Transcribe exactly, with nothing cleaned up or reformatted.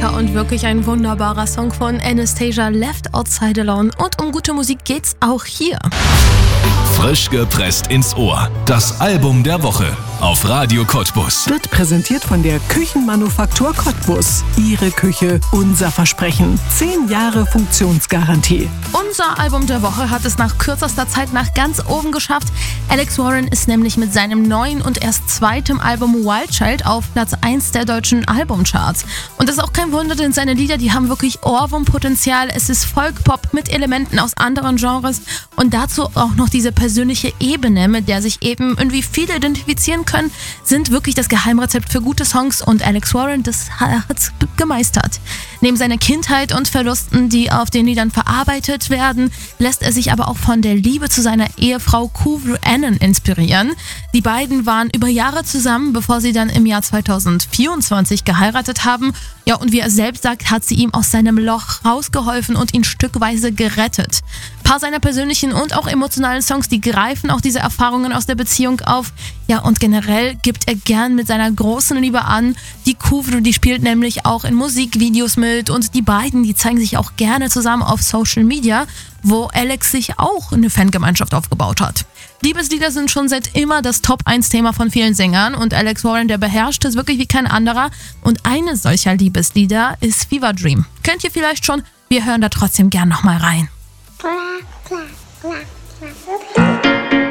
Klassiker und wirklich ein wunderbarer Song von Anastasia, Left Outside Alone. Und um gute Musik geht's auch hier. Frisch gepresst ins Ohr. Das Album der Woche auf Radio Cottbus. Wird präsentiert von der Küchenmanufaktur Cottbus. Ihre Küche, unser Versprechen. Zehn Jahre Funktionsgarantie. Unser Album der Woche hat es nach kürzester Zeit nach ganz oben geschafft. Alex Warren ist nämlich mit seinem neuen und erst zweitem Album Wild Child auf Platz eins der deutschen Albumcharts. Und das ist auch kein Wunder, denn seine Lieder, die haben wirklich Ohrwurmpotenzial. Es ist Folk-Pop mit Elementen aus anderen Genres und dazu auch noch diese persönliche Ebene, mit der sich eben irgendwie viele identifizieren können, sind wirklich das Geheimrezept für gute Songs und Alex Warren, das hat gemeistert. Neben seiner Kindheit und Verlusten, die auf den Liedern verarbeitet werden, lässt er sich aber auch von der Liebe zu seiner Ehefrau Kuvru Annan inspirieren. Die beiden waren über Jahre zusammen, bevor sie dann im Jahr zweitausendvierundzwanzig geheiratet haben. Ja, und wie er selbst sagt, hat sie ihm aus seinem Loch rausgeholfen und ihn stückweise gerettet. Ein paar seiner persönlichen und auch emotionalen Songs, die greifen auch diese Erfahrungen aus der Beziehung auf. Ja, und generell gibt er gern mit seiner großen Liebe an. Die Kuvru, die spielt nämlich auch in Musikvideos mit und die beiden, die zeigen sich auch gerne zusammen auf Social Media, wo Alex sich auch eine Fangemeinschaft aufgebaut hat. Liebeslieder sind schon seit immer das Top eins Thema von vielen Sängern und Alex Warren, der beherrscht es wirklich wie kein anderer. Und eines solcher Liebeslieder ist Fever Dream. Kennt ihr vielleicht schon? Wir hören da trotzdem gern nochmal rein. Blah, blah, blah, blah.